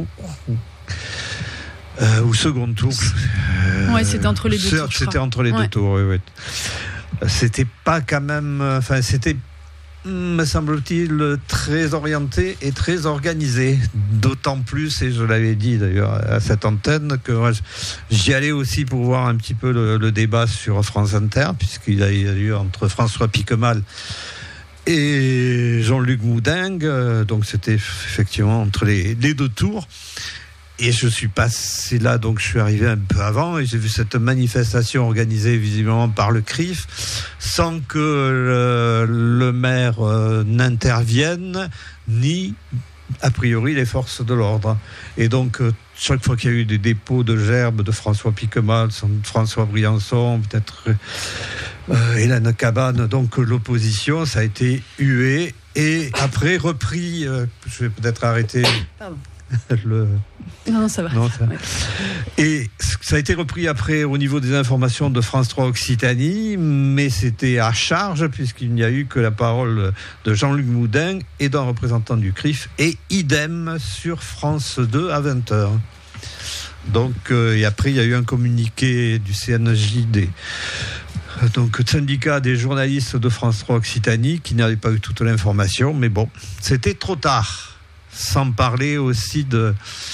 Euh, ou second tour. Euh, ouais, c'était entre les deux c'est, tours. C'était entre les ouais. deux tours, oui, oui. C'était pas quand même... Enfin, c'était... me semble-t-il, très orienté et très organisé. D'autant plus, et je l'avais dit d'ailleurs à cette antenne, que moi, j'y allais aussi pour voir un petit peu le, le débat sur France Inter, puisqu'il a eu lieu entre François Piquemal et Jean-Luc Moudingue. Donc c'était effectivement entre les, les deux tours. Et je suis passé là, donc je suis arrivé un peu avant et j'ai vu cette manifestation organisée visiblement par le C R I F sans que le, le maire euh, n'intervienne, ni a priori les forces de l'ordre. Et donc euh, chaque fois qu'il y a eu des dépôts de gerbes de François Piquemal, François Briançon, peut-être euh, Hélène Cabane, donc l'opposition, ça a été hué et après repris, euh, je vais peut-être arrêter... Pardon. Le... Non, ça va. Non, ça... Ouais. Et ça a été repris après au niveau des informations de France trois Occitanie, mais c'était à charge puisqu'il n'y a eu que la parole de Jean-Luc Moudingue et d'un représentant du C R I F, et idem sur France deux à vingt heures. Donc, euh, et après, il y a eu un communiqué du C N J D. Donc, syndicat des journalistes de France trois Occitanie qui n'avait pas eu toute l'information, mais bon, c'était trop tard. Sans parler aussi de,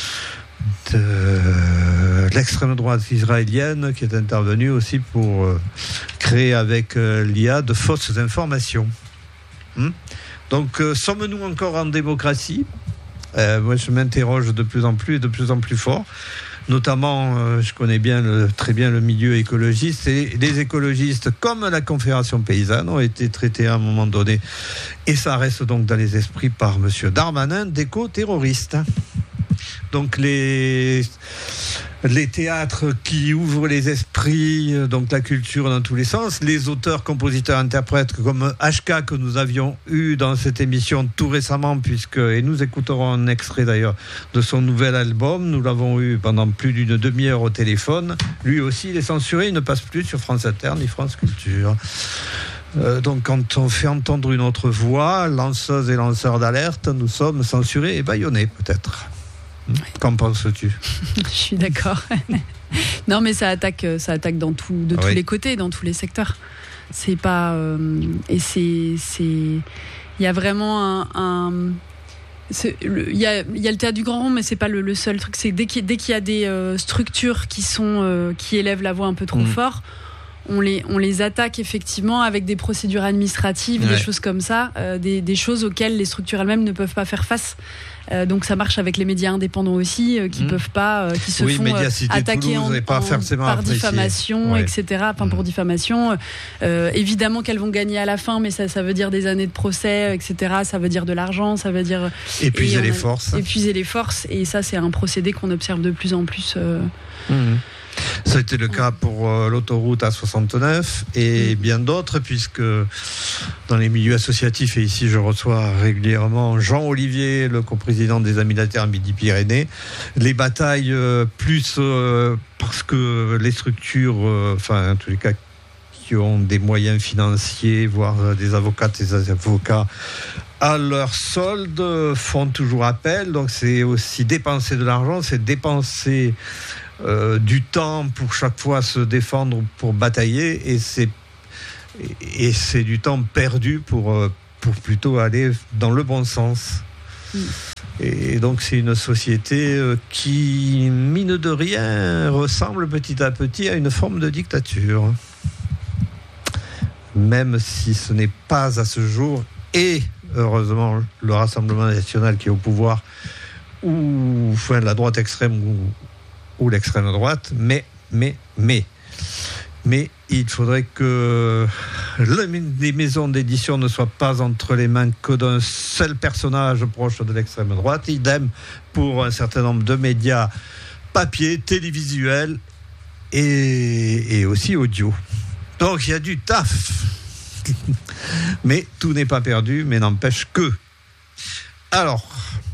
de l'extrême droite israélienne qui est intervenue aussi pour euh, créer avec euh, l'I A de fausses informations. Hum Donc, euh, sommes-nous encore en démocratie ? euh, Moi, je m'interroge de plus en plus et de plus en plus fort. Notamment, euh, je connais bien le, très bien le milieu écologiste, et les écologistes, comme la Confédération paysanne, ont été traités à un moment donné, et ça reste donc dans les esprits par M. Darmanin, d'éco-terroristes. Donc les, les théâtres qui ouvrent les esprits, donc la culture dans tous les sens, les auteurs, compositeurs, interprètes comme H K que nous avions eu dans cette émission tout récemment, puisque, et nous écouterons un extrait d'ailleurs de son nouvel album, nous l'avons eu pendant plus d'une demi-heure au téléphone, lui aussi il est censuré, il ne passe plus sur France Inter ni France Culture. Euh, donc quand on fait entendre une autre voix, lanceuse et lanceur d'alerte, nous sommes censurés et bâillonnés peut-être. Qu'en penses-tu ? Je suis d'accord. Non, mais ça attaque, ça attaque dans tout, de tous oui. les côtés, dans tous les secteurs. C'est pas euh, et c'est c'est il y a vraiment un, un il y a il y a le théâtre du Grand Rond, mais c'est pas le, le seul truc. C'est dès qu'il dès qu'il y a des euh, structures qui sont euh, qui élèvent la voix un peu trop mmh. fort. On les, on les attaque effectivement avec des procédures administratives, ouais. des choses comme ça, euh, des, des choses auxquelles les structures elles-mêmes ne peuvent pas faire face. Euh, donc ça marche avec les médias indépendants aussi, euh, qui mmh. peuvent pas, euh, qui se oui, font euh, attaquer en, pas en, par apprécié. diffamation, ouais. et cetera. Enfin mmh. pour diffamation, euh, évidemment qu'elles vont gagner à la fin, mais ça, ça veut dire des années de procès, et cetera. Ça veut dire de l'argent, ça veut dire épuiser et les a, forces. Épuiser les forces, et ça c'est un procédé qu'on observe de plus en plus. Euh, mmh. Ça a été le cas pour euh, l'autoroute A soixante-neuf et bien d'autres, puisque dans les milieux associatifs, et ici je reçois régulièrement Jean Olivier, le coprésident des Amis de la Terre Midi-Pyrénées, les batailles euh, plus euh, parce que les structures, euh, enfin en tous les cas, qui ont des moyens financiers, voire euh, des avocats, des avocats à leur solde, font toujours appel. Donc c'est aussi dépenser de l'argent, c'est dépenser euh, du temps pour chaque fois se défendre, pour batailler, et c'est, et c'est du temps perdu pour, pour plutôt aller dans le bon sens. Mmh. Et donc c'est une société qui, mine de rien, ressemble petit à petit à une forme de dictature. Même si ce n'est pas à ce jour, et heureusement le Rassemblement national qui est au pouvoir, ou enfin la droite extrême ou, ou l'extrême droite, mais mais mais mais il faudrait que le, les maisons d'édition ne soient pas entre les mains que d'un seul personnage proche de l'extrême droite. Idem pour un certain nombre de médias papier, télévisuels et, et aussi audio. Donc il y a du taf. Mais tout n'est pas perdu, mais n'empêche que. Alors,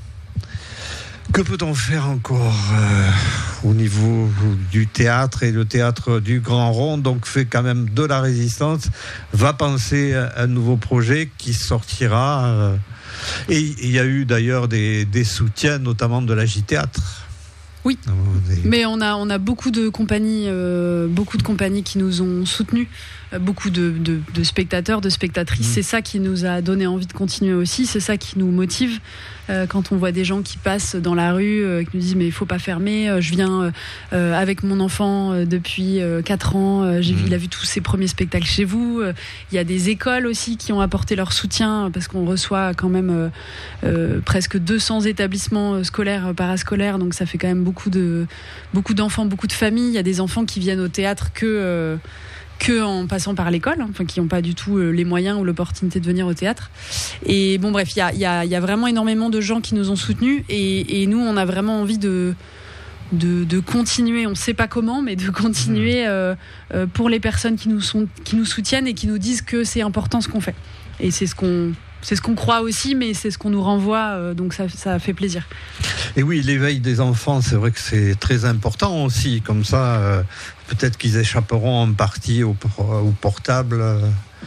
que peut-on faire encore euh, au niveau du théâtre? Et le théâtre du Grand Rond donc fait quand même de la résistance, va penser à un nouveau projet qui sortira. Euh, et il y a eu d'ailleurs des, des soutiens, notamment de la J-Théâtre. Oui, mais on a, on a beaucoup de compagnies, euh, beaucoup de compagnies qui nous ont soutenus, euh, beaucoup de, de, de spectateurs, de spectatrices. Mmh. C'est ça qui nous a donné envie de continuer aussi, c'est ça qui nous motive. Euh, quand on voit des gens qui passent dans la rue, euh, qui nous disent mais il faut pas fermer, euh, je viens euh, avec mon enfant euh, depuis euh, quatre ans, euh, j'ai mmh. vu, il a vu tous ses premiers spectacles chez vous. Euh, il y a des écoles aussi qui ont apporté leur soutien, parce qu'on reçoit quand même euh, euh, presque deux cents établissements scolaires, parascolaires, donc ça fait quand même beaucoup Beaucoup, de, beaucoup d'enfants, beaucoup de familles. Il y a des enfants qui viennent au théâtre que, euh, que en passant par l'école, enfin, qui n'ont pas du tout euh, les moyens ou l'opportunité de venir au théâtre. Et bon, bref, il y a, y a, y a vraiment énormément de gens qui nous ont soutenus. Et, et nous, on a vraiment envie de, de, de continuer. On ne sait pas comment, mais de continuer euh, euh, pour les personnes qui nous, sont, qui nous soutiennent et qui nous disent que c'est important ce qu'on fait. Et c'est ce qu'on... C'est ce qu'on croit aussi, mais c'est ce qu'on nous renvoie, euh, donc ça, ça fait plaisir. Et oui, l'éveil des enfants, c'est vrai que c'est très important aussi. Comme ça, euh, peut-être qu'ils échapperont en partie au, au portable euh,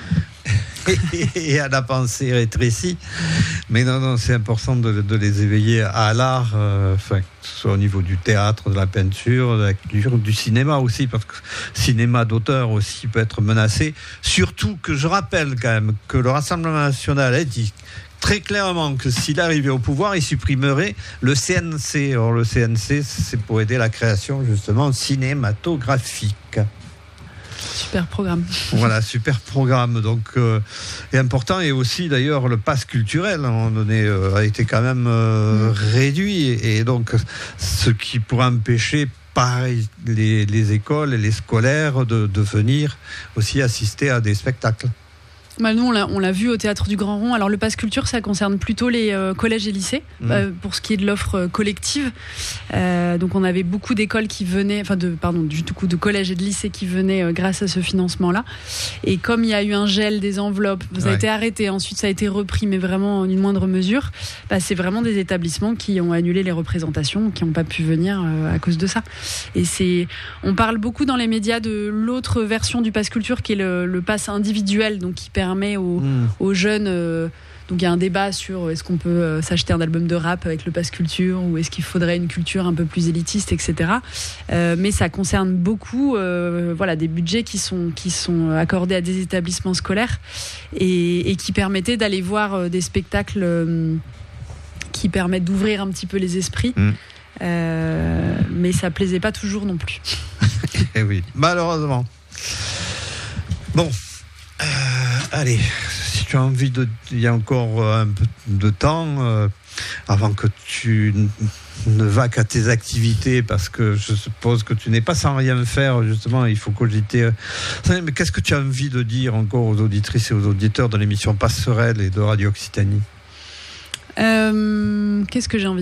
et à la pensée rétrécie. Mais non, non, c'est important de, de les éveiller à l'art, euh, enfin, que ce soit au niveau du théâtre, de la peinture, de la culture, du cinéma aussi, parce que le cinéma d'auteur aussi peut être menacé. Surtout que je rappelle quand même que le Rassemblement national a dit très clairement que s'il arrivait au pouvoir, il supprimerait le C N C. Or, le C N C, c'est pour aider la création justement cinématographique. Super programme. Voilà, super programme. Donc, euh, est important. Et aussi, d'ailleurs, le pass culturel, à un moment donné, euh, a été quand même euh, mmh. réduit. Et, et donc, ce qui pourrait empêcher, pareil, les, les écoles et les scolaires de, de venir aussi assister à des spectacles. Bah nous, on l'a, on l'a vu au Théâtre du Grand Rond. Alors, le pass culture, ça concerne plutôt les euh, collèges et lycées, mmh. euh, pour ce qui est de l'offre euh, collective. Euh, donc, on avait beaucoup d'écoles qui venaient, enfin, de, pardon, du coup, de collèges et de lycées qui venaient euh, grâce à ce financement-là. Et comme il y a eu un gel des enveloppes, ça ouais. a été arrêté, ensuite ça a été repris, mais vraiment en une moindre mesure, bah, c'est vraiment des établissements qui ont annulé les représentations, qui n'ont pas pu venir euh, à cause de ça. Et c'est, on parle beaucoup dans les médias de l'autre version du pass culture, qui est le, le pass individuel, donc qui permet Aux, mmh. aux jeunes. Euh, donc il y a un débat sur est-ce qu'on peut euh, s'acheter un album de rap avec le pass culture ou est-ce qu'il faudrait une culture un peu plus élitiste, et cetera. Euh, mais ça concerne beaucoup, euh, voilà, des budgets qui sont qui sont accordés à des établissements scolaires et, et qui permettaient d'aller voir euh, des spectacles euh, qui permettent d'ouvrir un petit peu les esprits. Mmh. Euh, mais ça plaisait pas toujours non plus. Eh oui, malheureusement. Bon. Euh, allez, si tu as envie de... Il y a encore un peu de temps euh, avant que tu ne vas qu'à tes activités, parce que je suppose que tu n'es pas sans rien faire, justement, il faut cogiter. Mais qu'est-ce que tu as envie de dire encore aux auditrices et aux auditeurs de l'émission Passerelle et de Radio Occitanie ? euh, Qu'est-ce que j'ai envie de dire ?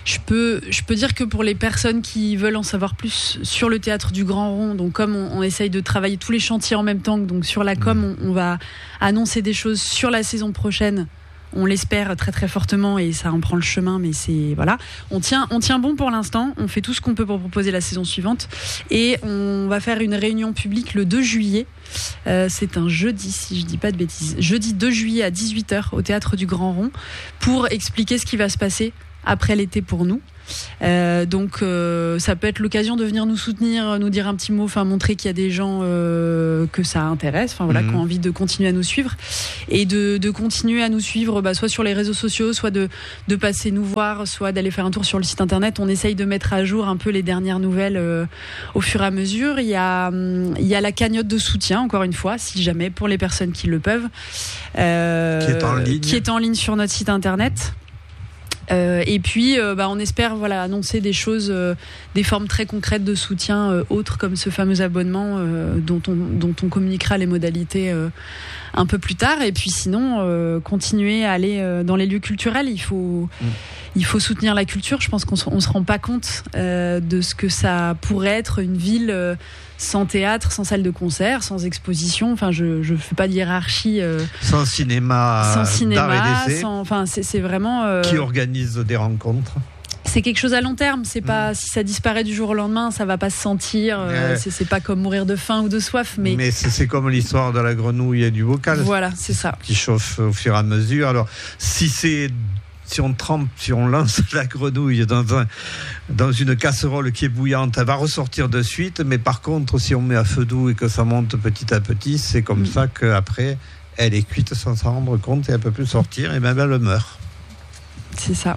Je peux, je peux dire que pour les personnes qui veulent en savoir plus sur le théâtre du Grand Rond, donc comme on, on essaye de travailler tous les chantiers en même temps, donc sur la com, on, on va annoncer des choses sur la saison prochaine. On l'espère très très fortement et ça en prend le chemin, mais c'est voilà. On tient, on tient bon pour l'instant. On fait tout ce qu'on peut pour proposer la saison suivante et on va faire une réunion publique le deux juillet. Euh, c'est un jeudi, si je dis pas de bêtises. Jeudi deux juillet à dix-huit heures au théâtre du Grand Rond pour expliquer ce qui va se passer après l'été pour nous. Euh, donc euh, ça peut être l'occasion de venir nous soutenir, nous dire un petit mot, enfin montrer qu'il y a des gens euh, que ça intéresse, enfin voilà, mmh. qui ont envie de continuer à nous suivre et de, de continuer à nous suivre, bah, soit sur les réseaux sociaux, soit de, de passer nous voir, soit d'aller faire un tour sur le site internet. On essaye de mettre à jour un peu les dernières nouvelles euh, au fur et à mesure. Il y a, il y a la cagnotte de soutien, encore une fois, si jamais, pour les personnes qui le peuvent, euh, qui est en ligne, qui est en ligne sur notre site internet. Euh, et puis, euh, bah, on espère voilà annoncer des choses, euh, des formes très concrètes de soutien euh, autres comme ce fameux abonnement euh, dont on dont on communiquera les modalités euh, un peu plus tard. Et puis sinon, euh, continuer à aller euh, dans les lieux culturels. Il faut mmh. il faut soutenir la culture. Je pense qu'on se, on se rend pas compte euh, de ce que ça pourrait être une ville euh, sans théâtre, sans salle de concert, sans exposition. Enfin, je je fais pas de hiérarchie. Euh, sans cinéma, sans cinéma, d'art et d'essai. Sans, enfin, c'est c'est vraiment. Euh, qui organise des rencontres. C'est quelque chose à long terme. C'est pas mmh. si ça disparaît du jour au lendemain, ça va pas se sentir. Euh, c'est, c'est pas comme mourir de faim ou de soif, mais. Mais c'est, c'est comme l'histoire de la grenouille et du bocal. Voilà, c'est ça. Qui chauffe au fur et à mesure. Alors, si c'est si on trempe, si on lance la grenouille dans un dans une casserole qui est bouillante, elle va ressortir de suite. Mais par contre, si on met à feu doux et que ça monte petit à petit, c'est comme mmh. ça qu'après, elle est cuite sans s'en rendre compte et elle peut plus sortir et même elle meurt. C'est ça.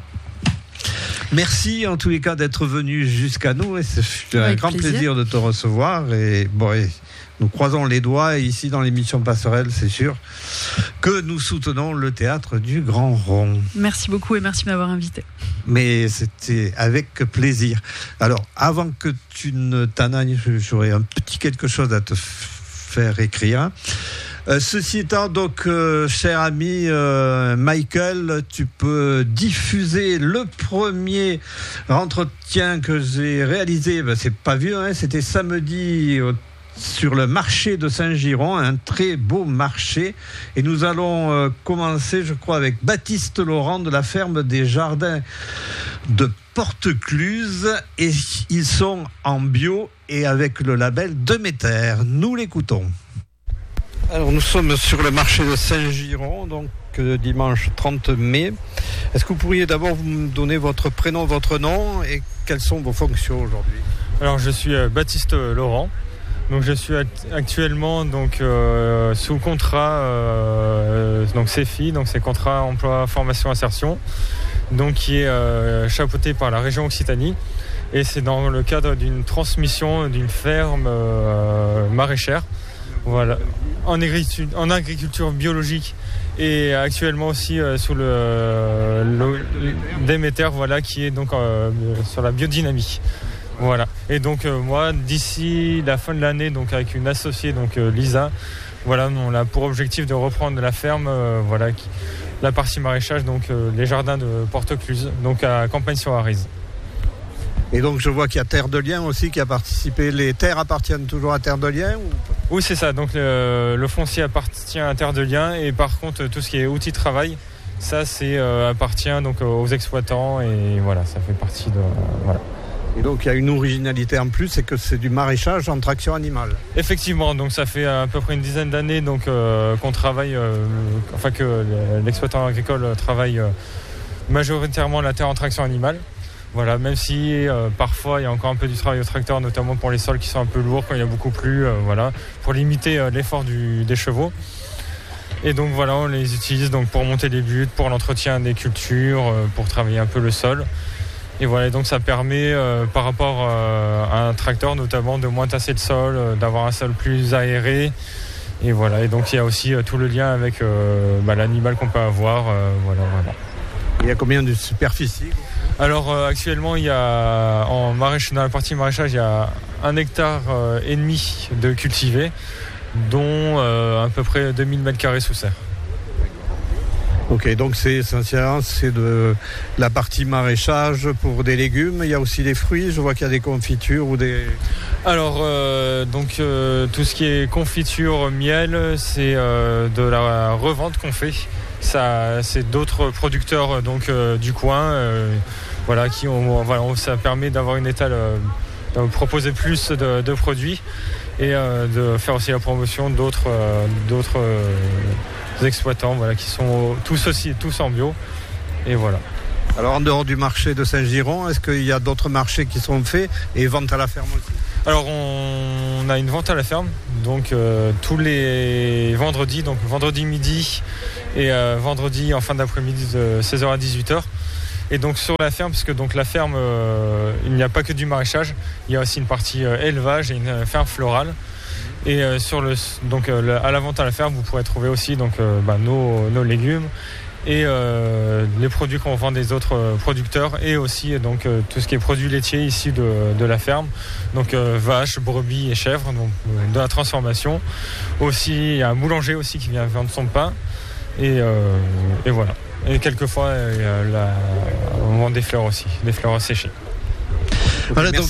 Merci en tous les cas d'être venu jusqu'à nous et c'est un Avec grand plaisir. plaisir de te recevoir et bon et nous croisons les doigts et ici dans l'émission Passerelle c'est sûr que nous soutenons le théâtre du Grand Rond. Merci beaucoup et merci de m'avoir invité. Mais c'était avec plaisir. Alors avant que tu ne t'en ailles, j'aurais un petit quelque chose à te faire écrire. Euh, ceci étant, donc, euh, cher ami euh, Michael, tu peux diffuser le premier entretien que j'ai réalisé. Ben, c'est pas vieux, hein, c'était samedi euh, sur le marché de Saint-Giron, un très beau marché. Et nous allons euh, commencer, je crois, avec Baptiste Laurent de la ferme des Jardins de Portecluse. Et ils sont en bio et avec le label Demeter. Nous l'écoutons. Alors nous sommes sur le marché de Saint-Giron, donc euh, dimanche trente mai. Est-ce que vous pourriez d'abord vous me donner votre prénom, votre nom et quelles sont vos fonctions aujourd'hui ? Alors je suis euh, Baptiste Laurent, donc je suis act- actuellement donc euh, sous contrat euh, donc C F I, donc c'est contrat emploi formation insertion, donc qui est euh, chapeauté par la région Occitanie et c'est dans le cadre d'une transmission d'une ferme euh, maraîchère. Voilà, en agriculture, en agriculture biologique et actuellement aussi euh, sous le, le, le Demeter, voilà, qui est donc euh, sur la biodynamie. Voilà. Et donc euh, moi, d'ici la fin de l'année, donc avec une associée, donc euh, Lisa, voilà, on a pour objectif de reprendre la ferme, euh, voilà, qui, la partie maraîchage, donc euh, les jardins de Portecluse, donc à Campagne-sur-Arize. Et donc je vois qu'il y a Terre de Liens aussi qui a participé. Les terres appartiennent toujours à Terre de Liens ou... Oui, c'est ça. Donc le, le foncier appartient à Terre de Liens et par contre tout ce qui est outils de travail, ça c'est euh, appartient donc aux exploitants et voilà, ça fait partie de euh, voilà. Et donc il y a une originalité en plus, c'est que c'est du maraîchage en traction animale. Effectivement, donc ça fait à peu près une dizaine d'années donc euh, qu'on travaille, euh, enfin que l'exploitant agricole travaille euh, majoritairement la terre en traction animale. Voilà, même si euh, parfois il y a encore un peu du travail au tracteur, notamment pour les sols qui sont un peu lourds quand il y a beaucoup plu, euh, voilà, pour limiter euh, l'effort du, des chevaux. Et donc voilà, on les utilise donc pour monter les buttes, pour l'entretien des cultures, euh, pour travailler un peu le sol. Et voilà, donc ça permet euh, par rapport euh, à un tracteur notamment de moins tasser le sol, euh, d'avoir un sol plus aéré. Et voilà, et donc il y a aussi euh, tout le lien avec euh, bah, l'animal qu'on peut avoir. Euh, voilà, voilà. Il y a combien de superficie ? Alors euh, actuellement, il y a en maraîchage, dans la partie maraîchage, il y a un hectare euh, et demi de cultivé, dont euh, à peu près deux mille mètres carrés sous serre. Ok, donc c'est essentiellement c'est de la partie maraîchage pour des légumes. Il y a aussi des fruits. Je vois qu'il y a des confitures ou des. Alors euh, donc euh, tout ce qui est confiture, miel, c'est euh, de la revente qu'on fait. Ça, c'est d'autres producteurs donc euh, du coin, euh, voilà, qui ont, voilà, ça permet d'avoir une étale, euh, de proposer plus de, de produits et euh, de faire aussi la promotion d'autres, euh, d'autres. Euh, exploitants, voilà, qui sont tous aussi tous en bio, et voilà. Alors en dehors du marché de Saint-Giron, est-ce qu'il y a d'autres marchés qui sont faits et vente à la ferme aussi? Alors on, on a une vente à la ferme, donc euh, tous les vendredis, donc vendredi midi et euh, vendredi en fin d'après-midi de seize heures à dix-huit heures. Et donc sur la ferme, parce que donc la ferme, euh, il n'y a pas que du maraîchage, il y a aussi une partie euh, élevage et une ferme florale. Et euh, sur le, donc, euh, le, à la vente à la ferme, vous pourrez trouver aussi donc, euh, bah, nos, nos légumes et euh, les produits qu'on vend des autres euh, producteurs, et aussi donc, euh, tout ce qui est produits laitiers ici de, de la ferme, donc euh, vaches, brebis et chèvres, donc, euh, de la transformation. Aussi, il y a un boulanger aussi qui vient vendre son pain, et, euh, et voilà. Et quelquefois, euh, la, on vend des fleurs aussi, des fleurs séchées. Voilà, donc,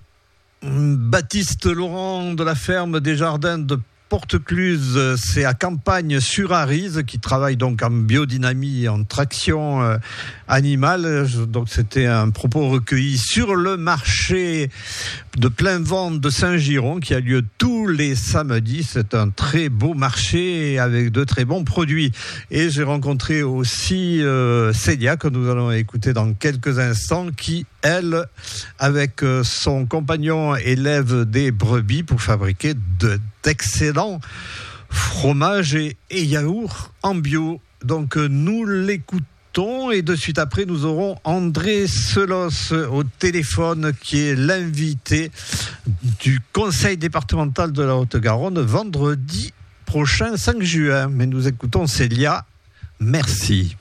Baptiste Laurent de la ferme des Jardins de Portecluse, c'est à Campagne-sur-Arize, qui travaille donc en biodynamie et en traction euh, animale. Donc c'était un propos recueilli sur le marché de plein vent de Saint-Giron qui a lieu tous les samedis. C'est un très beau marché avec de très bons produits. Et j'ai rencontré aussi euh, Célia, que nous allons écouter dans quelques instants, qui elle, avec son compagnon, élève des brebis pour fabriquer de, d'excellents fromages et, et yaourts en bio. Donc nous l'écoutons et de suite après nous aurons André Selos au téléphone, qui est l'invité du conseil départemental de la Haute-Garonne vendredi prochain, cinq juin. Mais nous écoutons Célia. Merci.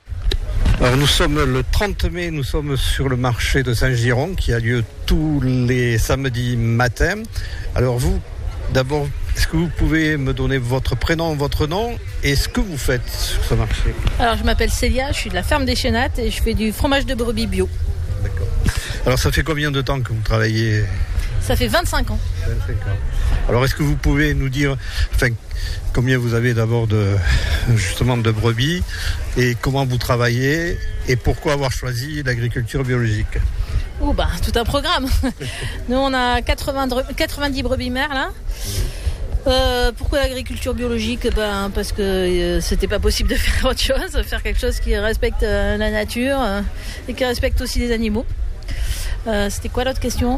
Alors nous sommes le trente mai, nous sommes sur le marché de Saint-Giron qui a lieu tous les samedis matins. Alors vous, d'abord, est-ce que vous pouvez me donner votre prénom, votre nom et ce que vous faites sur ce marché? Alors je m'appelle Célia, je suis de la ferme des Chénates et je fais du fromage de brebis bio. D'accord. Alors ça fait combien de temps que vous travaillez? Ça fait vingt-cinq ans. vingt-cinq ans. Alors est-ce que vous pouvez nous dire, enfin, combien vous avez d'abord de, justement de brebis et comment vous travaillez et pourquoi avoir choisi l'agriculture biologique? Oh bah tout un programme. Nous on a quatre-vingts, quatre-vingt-dix brebis mères là. Euh, pourquoi l'agriculture biologique? Ben, parce que euh, c'était pas possible de faire autre chose, faire quelque chose qui respecte euh, la nature euh, et qui respecte aussi les animaux. Euh, c'était quoi l'autre question?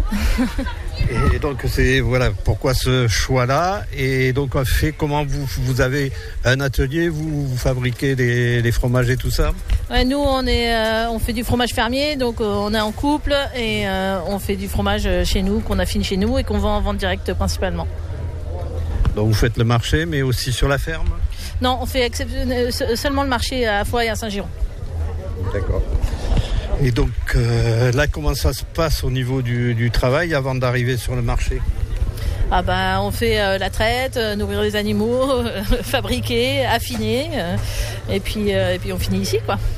Et donc c'est voilà pourquoi ce choix-là. Et donc on fait comment vous vous avez un atelier, vous, vous fabriquez des, des fromages et tout ça? Ouais, nous on est euh, on fait du fromage fermier, donc euh, on est en couple et euh, on fait du fromage chez nous qu'on affine chez nous et qu'on vend en vente directe principalement. Donc vous faites le marché, mais aussi sur la ferme? Non, on fait exception- seulement le marché à Foix et à Saint-Giron. D'accord. Et donc euh, là, comment ça se passe au niveau du, du travail avant d'arriver sur le marché? Ah ben, on fait euh, la traite, euh, nourrir les animaux, euh, fabriquer, affiner, euh, et puis euh, et puis on finit ici quoi.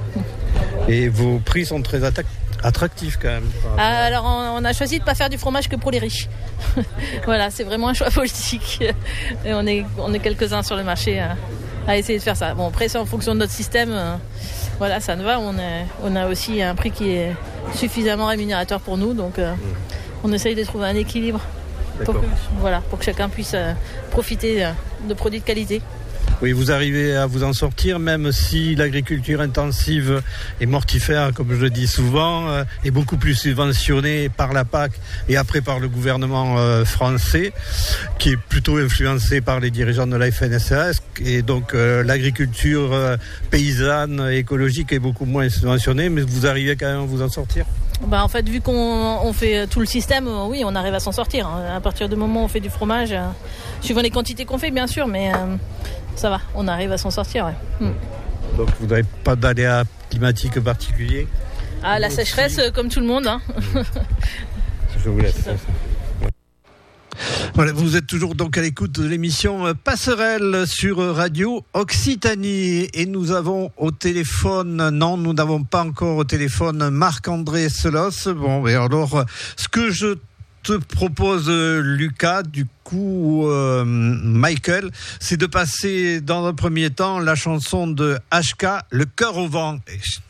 Et vos prix sont très atta- attractifs quand même. Ah, alors on, on a choisi de pas faire du fromage que pour les riches. Voilà, c'est vraiment un choix politique. Et on est on est quelques-uns sur le marché à, à essayer de faire ça. Bon après c'est en fonction de notre système. Euh, Voilà, ça nous va. On a, on a aussi un prix qui est suffisamment rémunérateur pour nous, donc euh, on essaye de trouver un équilibre pour que, voilà, pour que chacun puisse euh, profiter euh, de produits de qualité. Oui, vous arrivez à vous en sortir, même si l'agriculture intensive est mortifère, comme je le dis souvent, euh, est beaucoup plus subventionnée par la P A C et après par le gouvernement euh, français, qui est plutôt influencé par les dirigeants de la F N S E A. Et donc euh, l'agriculture euh, paysanne, écologique est beaucoup moins subventionnée, mais vous arrivez quand même à vous en sortir? Bah, en fait, vu qu'on on fait tout le système, euh, oui, on arrive à s'en sortir. Hein. À partir du moment où on fait du fromage, euh, suivant les quantités qu'on fait, bien sûr, mais euh, ça va, on arrive à s'en sortir. Ouais. Mm. Donc vous n'avez pas d'aléas climatiques particuliers? Ah, la aussi. sécheresse, euh, comme tout le monde. Hein. Je vous laisse. Voilà, vous êtes toujours donc à l'écoute de l'émission Passerelle sur Radio Occitanie et nous avons au téléphone, non, nous n'avons pas encore au téléphone Marc-André Selos. Bon, et alors, ce que je te propose, Lucas, du coup, euh, Michael, c'est de passer dans un premier temps la chanson de H K, Le cœur au vent. Et